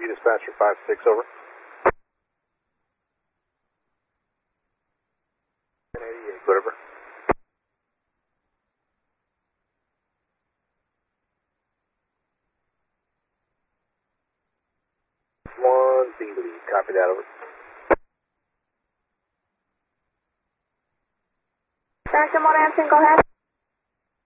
Dispatcher 5-6, over. 1088, whatever. One B lead, copy that, over. Director Monahan, go ahead.